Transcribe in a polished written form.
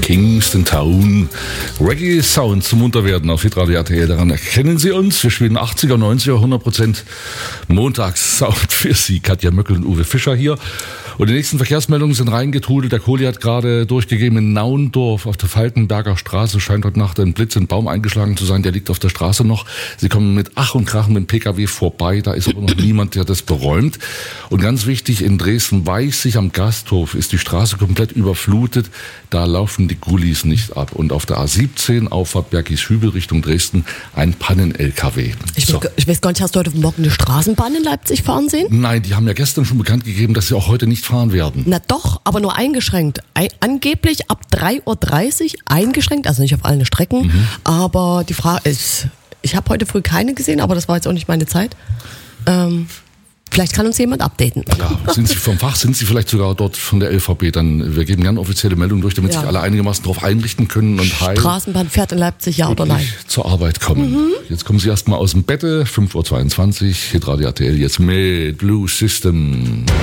Kingston Town. Reggae Sound zum Munterwerden auf Hitradio RTL. Daran erkennen Sie uns. Wir spielen 80er, 90er, 100% Montagssound für Sie. Katja Möckel und Uwe Fischer hier. Und die nächsten Verkehrsmeldungen sind reingetrudelt. Der Kohli hat gerade durchgegeben, in Naundorf auf der Falkenberger Straße scheint heute Nacht ein Blitz in den Baum eingeschlagen zu sein. Der liegt auf der Straße noch. Sie kommen mit Ach und Krach mit dem PKW vorbei. Da ist aber noch niemand, der das beräumt. Und ganz wichtig, in Dresden-Weißig am Gasthof ist die Straße komplett überflutet. Da laufen die Gullis nicht ab. Und auf der A17 Auffahrt Bergisch-Hübel Richtung Dresden ein Pannen-LKW. Ich weiß gar nicht, hast du heute Morgen eine Straßenbahn in Leipzig fahren sehen? Nein, die haben ja gestern schon bekannt gegeben, dass sie auch heute nicht fahren werden. Na doch, aber nur eingeschränkt. Angeblich ab 3:30 Uhr eingeschränkt, also nicht auf allen Strecken. Aber die Frage ist, ich habe heute früh keine gesehen, aber das war jetzt auch nicht meine Zeit. Vielleicht kann uns jemand updaten. Ja, sind Sie vom Fach, sind Sie vielleicht sogar dort von der LVB? Dann, wir geben gerne offizielle Meldungen durch, damit sich alle einigermaßen darauf einrichten können und Straßenbahn fährt in Leipzig, ja oder nein? Zur Arbeit kommen. Jetzt kommen Sie erstmal aus dem Bette, 5:22 Uhr, Hitradio RTL, jetzt mit Blue System.